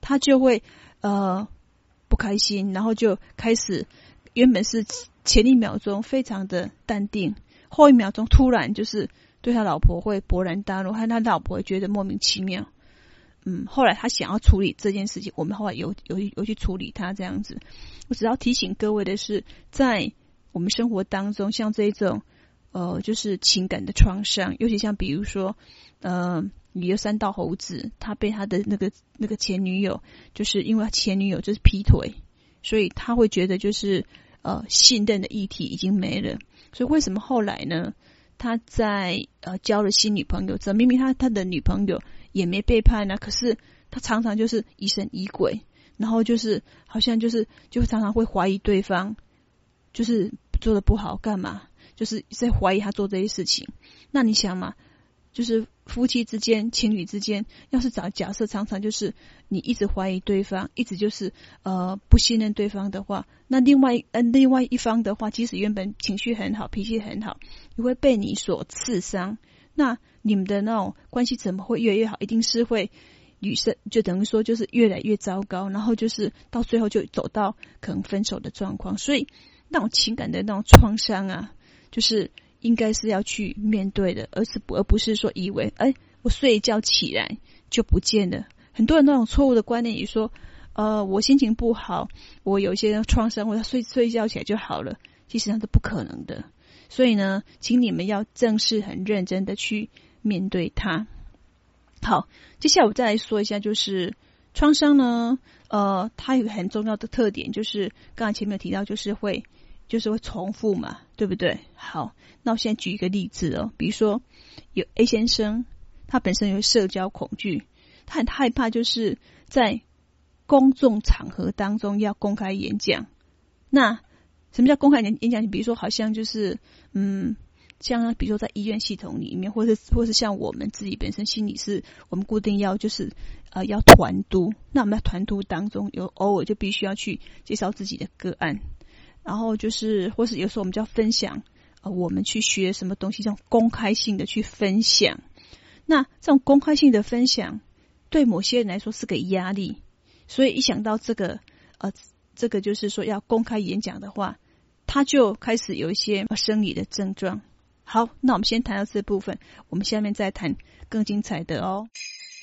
他就会不开心，然后就开始原本是前一秒钟非常的淡定，后一秒钟突然就是对他老婆会勃然大怒，和他老婆会觉得莫名其妙。后来他想要处理这件事情，我们后来有去处理他这样子。我只要提醒各位的是，在我们生活当中，像这种就是情感的创伤，尤其像比如说你的三道猴子，他被他的那个前女友，就是因为他前女友就是劈腿，所以他会觉得就是信任的议题已经没了。所以为什么后来呢？他在交了新女朋友之后，明明他的女朋友也没背叛啊，可是他常常就是疑神疑鬼，然后就是好像就常常会怀疑对方，就是做的不好干嘛，就是在怀疑他做这些事情。那你想嘛，就是夫妻之间、情侣之间，要是假设常常就是你一直怀疑对方，一直就是不信任对方的话，那另外一方的话，即使原本情绪很好、脾气很好，也会被你所刺伤。那你们的那种关系怎么会越来越好？一定是会女生就等于说就是越来越糟糕，然后就是到最后就走到可能分手的状况。所以那种情感的那种创伤啊，就是应该是要去面对的，而不是说以为我睡一觉起来就不见了。很多人那种错误的观念也说我心情不好，我有一些创伤，我睡一觉起来就好了，其实那是不可能的。所以呢，请你们要正式很认真的去面对它。好，接下来我再来说一下，就是创伤呢它有一个很重要的特点，就是刚才前面有提到，就是会重复嘛，对不对？好，那我现在举一个例子比如说有 A 先生，他本身有社交恐惧，他很害怕就是在公众场合当中要公开演讲。那什么叫公开演讲？比如说好像就是像比如说在医院系统里面，或是像我们自己本身心理是我们固定要就是要团督，那我们在团督当中偶尔就必须要去介绍自己的个案，然后就是或是有时候我们就要分享我们去学什么东西，这种公开性的去分享。那这种公开性的分享对某些人来说是个压力，所以一想到这个就是说要公开演讲的话，他就开始有一些生理的症状。好，那我们先谈到这部分，我们下面再谈更精彩的哦。